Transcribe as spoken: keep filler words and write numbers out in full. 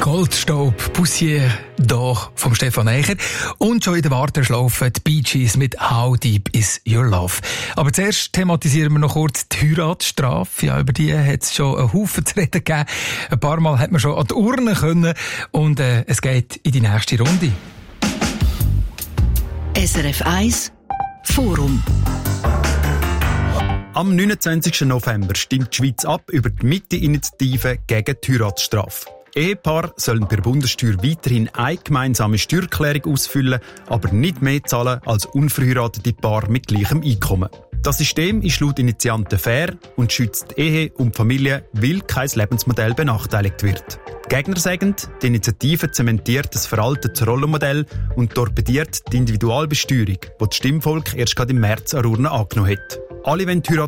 Goldstaub, Poussière da vom Stefan Eicher und schon in der Warteschlaufe die Bee Gees mit How Deep Is Your Love. Aber zuerst thematisieren wir noch kurz die Heiratsstrafe. Ja, über die hat es schon einen Haufen zu reden gegeben. Ein paar Mal hat man schon an die Urne können und äh, es geht in die nächste Runde. S R F eins Forum. Am neunundzwanzigsten November stimmt die Schweiz ab über die Mitte-Initiative gegen die Heiratsstrafe. Ehepaare sollen bei der Bundessteuer weiterhin eine gemeinsame Steuererklärung ausfüllen, aber nicht mehr zahlen als unverheiratete Paare mit gleichem Einkommen. Das System ist laut Initianten fair und schützt die Ehe und die Familie, weil kein Lebensmodell benachteiligt wird. Die Gegner sagen, die Initiative zementiert das veraltete Rollenmodell und torpediert die Individualbesteuerung, die das Stimmvolk erst gerade im März an Urne angenommen hat. Alle wollen die